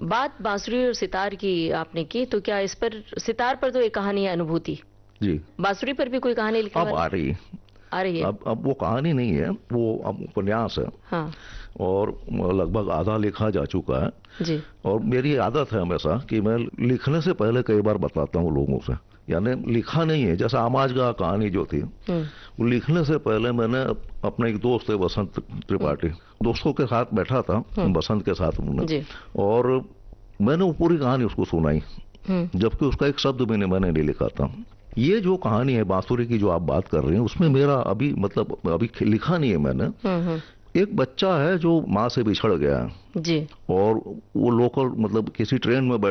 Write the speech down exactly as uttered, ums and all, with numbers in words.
बात बांसुरी और सितार की आपने की, तो क्या इस पर, सितार पर तो एक कहानी है अनुभूति, जी, बांसुरी पर भी कोई कहानी लिखने अब वाले आ रही है। आ रही है? अब अब वो कहानी नहीं है, वो अब उपन्यास है। हाँ और लगभग आधा लिखा जा चुका है। जी। और मेरी आदत है हमेशा कि मैं लिखने से पहले कई बार बताता हूँ लोगों से, यानी लिखा नहीं है। जैसे आमाज का कहानी जो थी, हम्म वो लिखने से पहले मैंने अपने एक दोस्त है बसंत त्रिपाठी, दोस्तों के साथ बैठा था, हम्म बसंत के साथ उन्होंने, जी। और मैंने वो पूरी कहानी उसको सुनाई, हम्म जबकि उसका एक शब्द भी मैंने नहीं लिखा था। ये जो कहानी है बांसुरी की जो आप बात कर रहे हैं, उसमें मेरा अभी मतलब अभी लिखा नहीं है मैंने। हम्म हम्म एक बच्चा है जो माँ से बिछड़ गया है, जी। और वो लोकल मतलब किसी ट्रेन में